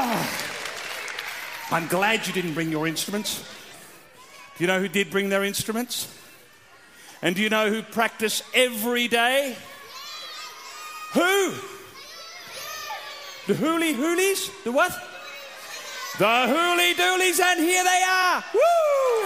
I'm glad you didn't bring your instruments. Do you know who did bring their instruments? And do you know who practice every day? Who? The hooly hoolies? The what? The hooly doolies, and here they are. Woo!